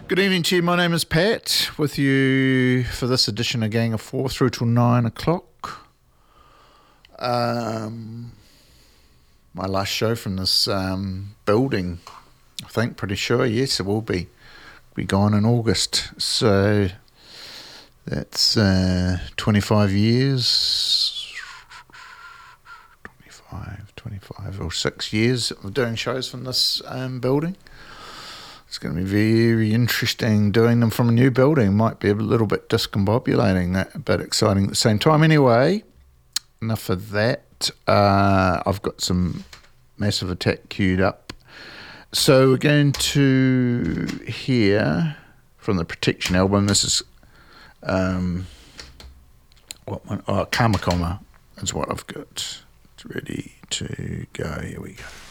Good evening to you. My name is Pat, with you for this edition of Gang of Four through till 9 o'clock. My last show from this building, I think, pretty sure. Yes, it will be gone in August. So that's 25 years, 25 or 6 years of doing shows from this building. It's going to be very interesting doing them from a new building. Might be a little bit discombobulating, but exciting at the same time. Anyway, enough of that. I've got some Massive Attack queued up. So we're going to hear from the Protection album. This is Karma Coma is what I've got. It's ready to go. Here we go.